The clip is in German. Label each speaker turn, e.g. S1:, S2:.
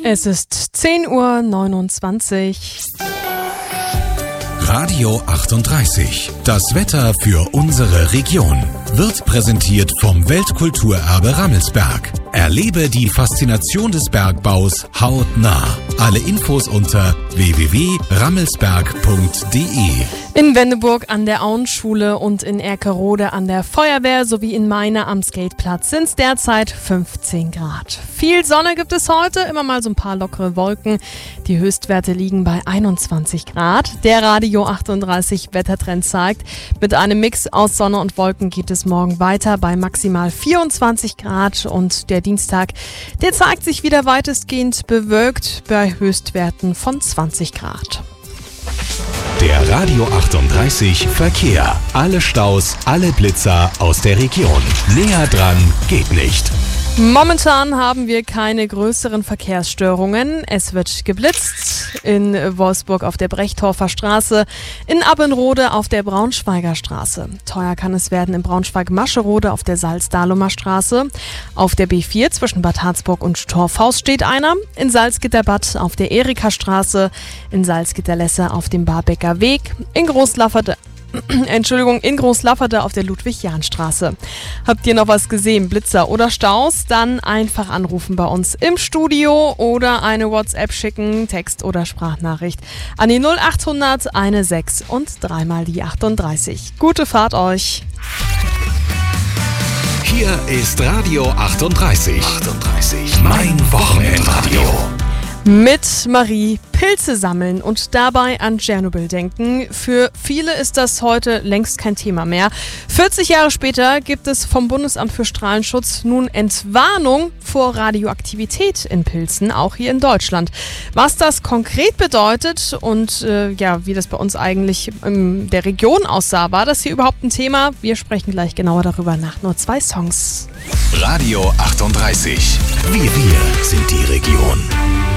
S1: Es ist 10:29 Uhr.
S2: Radio 38. Das Wetter für unsere Region wird präsentiert vom Weltkulturerbe Rammelsberg. Erlebe die Faszination des Bergbaus hautnah. Alle Infos unter www.rammelsberg.de.
S1: In Wendeburg an der Auenschule und in Erkerode an der Feuerwehr sowie in Meine am Skateplatz sind es derzeit 15 Grad. Viel Sonne gibt es heute, immer mal so ein paar lockere Wolken. Die Höchstwerte liegen bei 21 Grad. Der Radio 38 Wettertrend zeigt, mit einem Mix aus Sonne und Wolken geht es morgen weiter bei maximal 24 Grad und der Dienstag, der zeigt sich wieder weitestgehend bewölkt bei Höchstwerten von 20 Grad.
S2: Der Radio 38 Verkehr. Alle Staus, alle Blitzer aus der Region. Näher dran geht nicht.
S1: Momentan haben wir keine größeren Verkehrsstörungen. Es wird geblitzt in Wolfsburg auf der Brechtorfer Straße, in Abbenrode auf der Braunschweiger Straße. Teuer kann es werden in Braunschweig-Mascherode auf der Salz-Dahlumer Straße. Auf der B4 zwischen Bad Harzburg und Torfhaus steht einer. In Salzgitterbad auf der Erika-Straße, in Salzgitter-Lesse auf dem Barbecker Weg, in Großlafferte auf der Ludwig-Jahn-Straße. Habt ihr noch was gesehen, Blitzer oder Staus? Dann einfach anrufen bei uns im Studio oder eine WhatsApp schicken, Text- oder Sprachnachricht an die 0800 16 und 3 mal die 38. Gute Fahrt euch!
S2: Hier ist Radio 38. Mein Wochenendradio.
S1: Mit Marie Pilze sammeln und dabei an Tschernobyl denken. Für viele ist das heute längst kein Thema mehr. 40 Jahre später gibt es vom Bundesamt für Strahlenschutz nun Entwarnung vor Radioaktivität in Pilzen, auch hier in Deutschland. Was das konkret bedeutet und wie das bei uns eigentlich in der Region aussah, war das hier überhaupt ein Thema? Wir sprechen gleich genauer darüber nach nur 2 Songs.
S2: Radio 38. Wir sind die Region.